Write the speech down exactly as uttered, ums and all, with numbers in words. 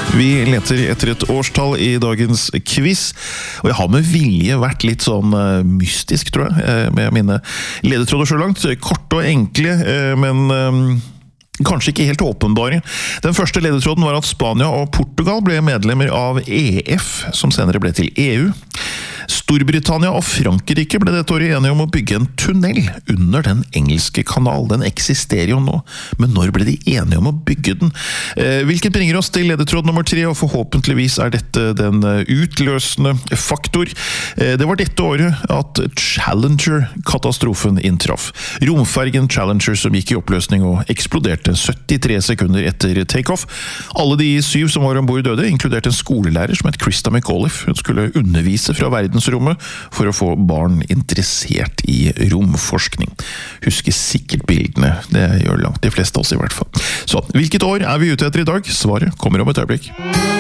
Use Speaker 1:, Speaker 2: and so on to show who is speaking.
Speaker 1: Vi leter etter et årstall i dagens quiz, og jeg har med vilje vært litt sånn uh, mystisk, tror jeg, uh, med mine ledetråder så langt. Korte og enkle, uh, men um, kanskje ikke helt åpenbare. Den første ledetråden var at Spania og Portugal ble medlemmer av E F, som senere ble til E U. Storbritannia og Frankrike ble dette året enige om å bygge en tunnel under den engelske kanal. Den eksisterer jo nå, men når ble de enige om å bygge den? Eh, hvilket bringer oss til ledetråd nummer tre, og forhåpentligvis er dette den utløsende faktor. Eh, det var dette året at Challenger-katastrofen inntraff. Romfergen Challenger som gikk i oppløsning og eksploderte syttitre sekunder etter take-off. Alle de syv som var ombord døde, inkludert en skolelærer som het Krista McAuliffe. Hun skulle undervise fra verdensrommet for å få barn interessert i romforskning. Husker sikkert bildene, det gjør langt de fleste av oss i hvert fall. Så, hvilket år er vi ute etter i dag? Svaret kommer om et øyeblikk.